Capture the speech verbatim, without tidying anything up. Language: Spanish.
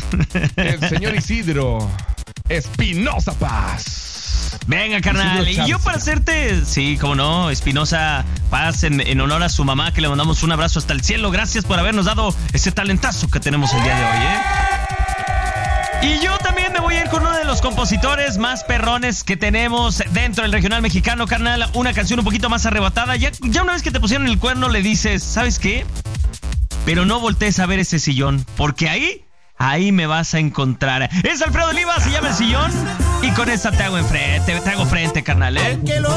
El señor Isidro Espinosa Paz. Venga, carnal. Y yo para hacerte, sí, como no, Espinosa Paz, en, en honor a su mamá, que le mandamos un abrazo hasta el cielo. Gracias por habernos dado ese talentazo que tenemos el día de hoy, ¿eh? Y yo también me voy a ir con uno de los compositores más perrones que tenemos dentro del regional mexicano, carnal. Una canción un poquito más arrebatada. Ya, ya una vez que te pusieron el cuerno le dices, ¿sabes qué? Pero no voltees a ver ese sillón, porque ahí, ahí me vas a encontrar. Es Alfredo Oliva, se llama El Sillón, y con esta te hago enfrente, te hago frente, carnal, ¿eh?